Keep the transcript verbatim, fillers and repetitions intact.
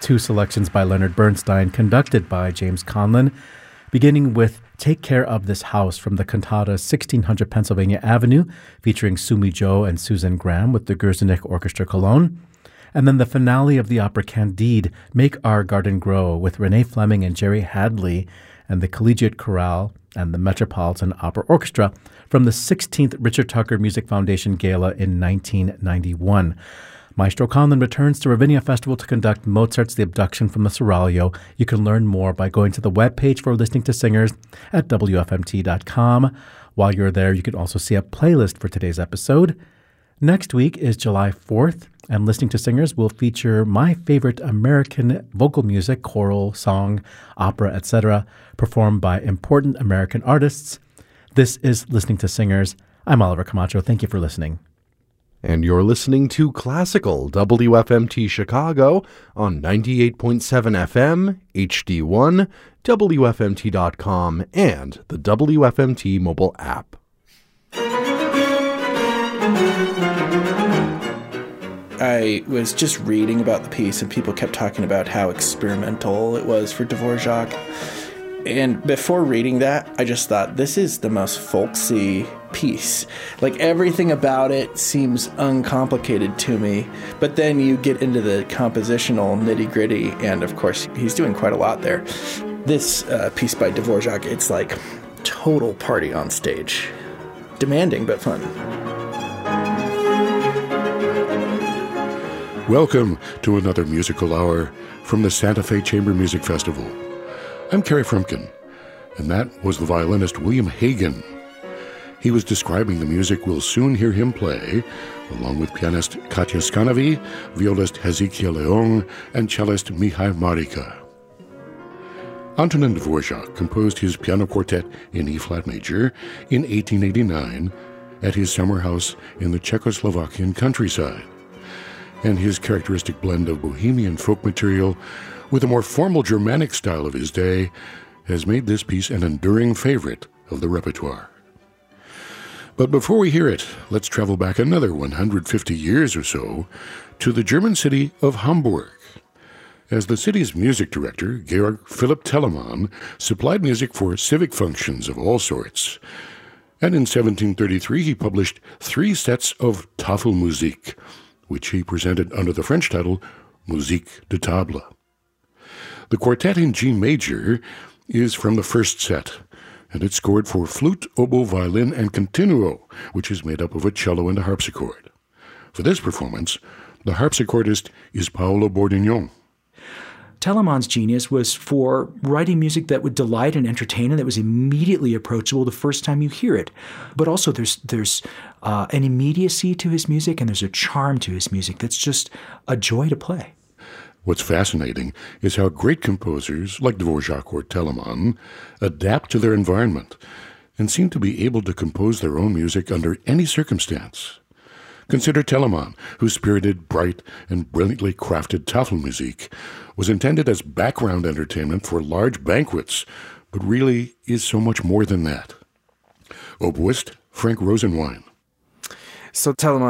two selections by Leonard Bernstein, conducted by James Conlon, beginning with Take Care of This House from the cantata sixteen hundred Pennsylvania Avenue, featuring Sumi Jo and Susan Graham with the Gerzenich Orchestra Cologne. And then the finale of the opera Candide, Make Our Garden Grow, with Renee Fleming and Jerry Hadley and the Collegiate Chorale and the Metropolitan Opera Orchestra from the sixteenth Richard Tucker Music Foundation Gala in nineteen ninety-one. Maestro Conlon returns to Ravinia Festival to conduct Mozart's The Abduction from the Seraglio. You can learn more by going to the webpage for Listening to Singers at W F M T dot com. While you're there, you can also see a playlist for today's episode. Next week is July fourth, and Listening to Singers will feature my favorite American vocal music, choral, song, opera, et cetera, performed by important American artists. This is Listening to Singers. I'm Oliver Camacho. Thank you for listening. And you're listening to Classical W F M T Chicago on ninety-eight point seven F M, H D one, W F M T dot com, and the W F M T mobile app. I was just reading about the piece, and people kept talking about how experimental it was for Dvorak. And before reading that, I just thought, this is the most folksy piece. Like, everything about it seems uncomplicated to me. But then you get into the compositional nitty-gritty, and of course, he's doing quite a lot there. This uh, piece by Dvorak, it's like total party on stage. Demanding, but fun. Welcome to another musical hour from the Santa Fe Chamber Music Festival. I'm Kerry Frumkin, and that was the violinist William Hagen. He was describing the music we'll soon hear him play, along with pianist Katya Skanovi, violist Hezekiah Leong, and cellist Mihai Marika. Antonin Dvorak composed his piano quartet in E-flat major in eighteen eighty-nine at his summer house in the Czechoslovakian countryside, and his characteristic blend of bohemian folk material with a more formal Germanic style of his day has made this piece an enduring favorite of the repertoire. But before we hear it, let's travel back another one hundred fifty years or so to the German city of Hamburg. As the city's music director, Georg Philipp Telemann supplied music for civic functions of all sorts. And in seventeen thirty-three, he published three sets of Tafelmusik, which he presented under the French title Musique de Table. The quartet in G major is from the first set, and it's scored for flute, oboe, violin, and continuo, which is made up of a cello and a harpsichord. For this performance, the harpsichordist is Paolo Bordignon. Telemann's genius was for writing music that would delight and entertain, and that was immediately approachable the first time you hear it. But also there's there's uh, an immediacy to his music, and there's a charm to his music that's just a joy to play. What's fascinating is how great composers like Dvorak or Telemann adapt to their environment and seem to be able to compose their own music under any circumstance. Consider Telemann, whose spirited, bright, and brilliantly crafted Tafelmusik was intended as background entertainment for large banquets, but really is so much more than that. Oboist Frank Rosenwein. So Telemann